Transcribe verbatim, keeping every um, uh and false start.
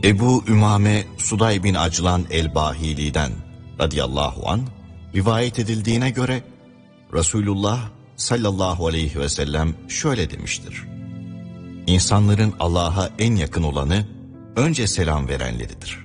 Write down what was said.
Ebu Ümame Suday bin Aclan el-Bahili'den radıyallahu an rivayet edildiğine göre Resulullah sallallahu aleyhi ve sellem şöyle demiştir: İnsanların Allah'a en yakın olanı önce selam verenleridir.